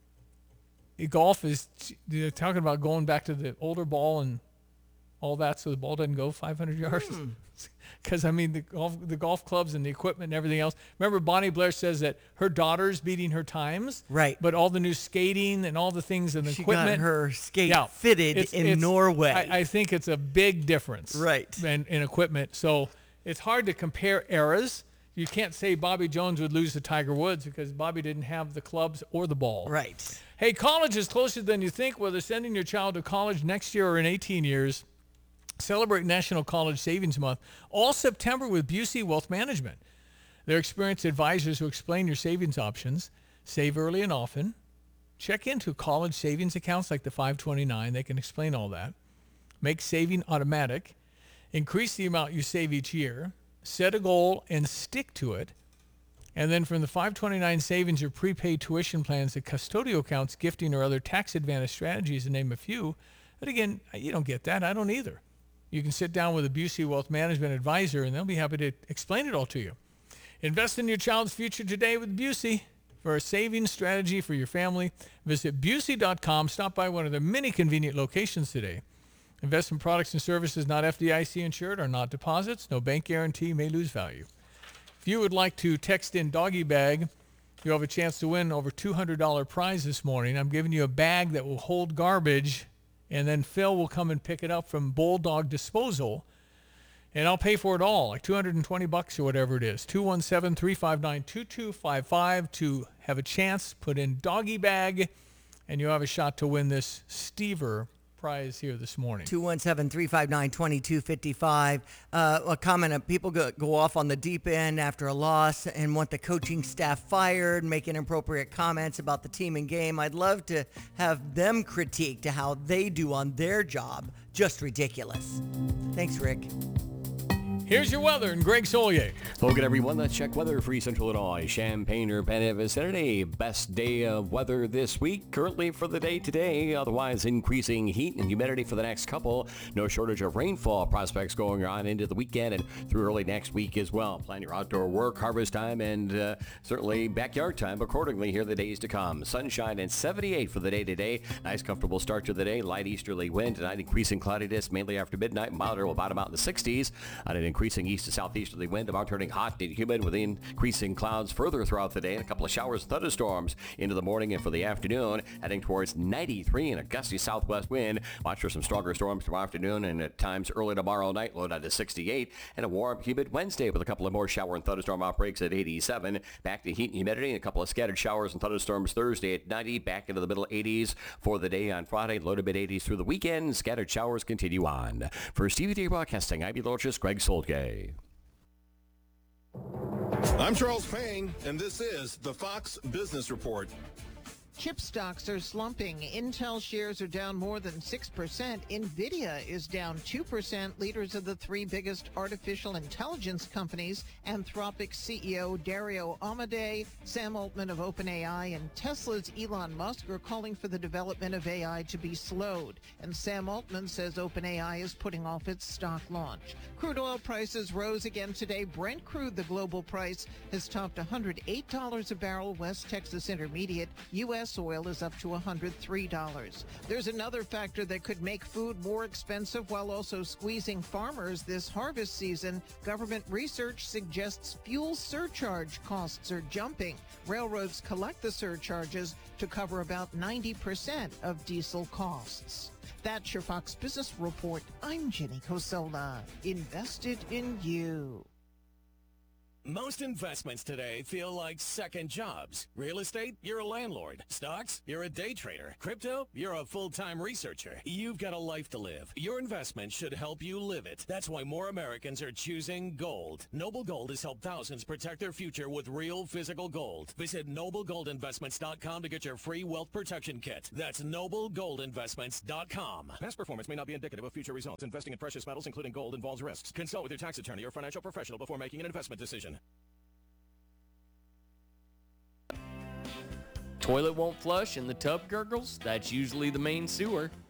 golf is, they're talking about going back to the older ball and all that so the ball doesn't go five hundred yards. Because, mm. I mean, the golf, the golf clubs and the equipment and everything else. Remember, Bonnie Blair says that her daughter's beating her times. Right. But all the new skating and all the things and the she equipment. She got her skate yeah, fitted it's, in it's, Norway. I, I think it's a big difference. Right. In, in equipment. So it's hard to compare eras. You can't say Bobby Jones would lose to Tiger Woods because Bobby didn't have the clubs or the ball. Right. Hey, college is closer than you think. Whether sending your child to college next year or in eighteen years, celebrate National College Savings Month all September with Busey Wealth Management. They're experienced advisors who explain your savings options, save early and often, check into college savings accounts like the five twenty-nine. They can explain all that. Make saving automatic. Increase the amount you save each year. Set a goal and stick to it. And then from the five twenty-nine savings or prepaid tuition plans, the custodial accounts, gifting, or other tax advantage strategies, to name a few. But again, you don't get that. I don't either. You can sit down with a Busey Wealth Management advisor, and they'll be happy to explain it all to you. Invest in your child's future today with Busey. For a savings strategy for your family, visit Busey dot com. Stop by one of their many convenient locations today. Investment products and services not F D I C insured are not deposits. No bank guarantee, may lose value. If you would like to text in Doggy Bag, you have a chance to win over two hundred dollars prize this morning. I'm giving you a bag that will hold garbage, and then Phil will come and pick it up from Bulldog Disposal, and I'll pay for it all, like two hundred twenty bucks or whatever it is. two one seven, three five nine, two two five five to have a chance. Put in Doggy Bag, and you'll have a shot to win this Stever prize here this morning. two one seven, three five nine, two two five five. Uh, a comment of people go, go off on the deep end after a loss and want the coaching staff fired, make inappropriate comments about the team and game. I'd love to have them critique to how they do on their job. Just ridiculous. Thanks, Rick. Here's your weather and Greg Solier. Well, good everyone. Let's check weather for Central Illinois. Champaign or Benton vicinity. Best day of weather this week. Currently for the day today. Otherwise increasing heat and humidity for the next couple. No shortage of rainfall prospects going on into the weekend and through early next week as well. Plan your outdoor work, harvest time, and uh, certainly backyard time accordingly here the days to come. Sunshine and seventy-eight for the day today. Nice comfortable start to the day. Light easterly wind. Tonight increasing cloudiness mainly after midnight. Milder will bottom out in the sixties. On an increasing east to southeasterly wind. Tomorrow turning hot and humid with increasing clouds further throughout the day and a couple of showers and thunderstorms into the morning and for the afternoon, heading towards ninety-three and a gusty southwest wind. Watch for some stronger storms tomorrow afternoon and at times early tomorrow night, low down to sixty-eight, and a warm, humid Wednesday with a couple of more shower and thunderstorm outbreaks at eighty-seven. Back to heat and humidity and a couple of scattered showers and thunderstorms Thursday at ninety, back into the middle eighties for the day on Friday, low to mid eighties through the weekend. Scattered showers continue on. For Stevie Day Broadcasting, I'm meteorologist Greg Solgay. I'm Charles Payne, and this is the Fox Business Report. Chip stocks are slumping. Intel shares are down more than six percent. NVIDIA is down two percent. Leaders of the three biggest artificial intelligence companies, Anthropic C E O Dario Amodei, Sam Altman of OpenAI, and Tesla's Elon Musk are calling for the development of A I to be slowed. And Sam Altman says OpenAI is putting off its stock launch. Crude oil prices rose again today. Brent crude, the global price, has topped one hundred eight dollars a barrel. West Texas Intermediate U S oil is up to one hundred three dollars. There's another factor that could make food more expensive while also squeezing farmers this harvest season. Government research suggests fuel surcharge costs are jumping. Railroads collect the surcharges to cover about ninety percent of diesel costs. That's your Fox Business Report. I'm Jenny Cosola. Invested in you. Most investments today feel like second jobs. Real estate, you're a landlord. Stocks, you're a day trader. Crypto, you're a full-time researcher. You've got a life to live. Your investment should help you live it. That's why more Americans are choosing gold. Noble Gold has helped thousands protect their future with real physical gold. Visit noble gold investments dot com to get your free wealth protection kit. That's noble gold investments dot com. Past performance may not be indicative of future results. Investing in precious metals, including gold, involves risks. Consult with your tax attorney or financial professional before making an investment decision. Toilet won't flush and the tub gurgles? That's usually the main sewer.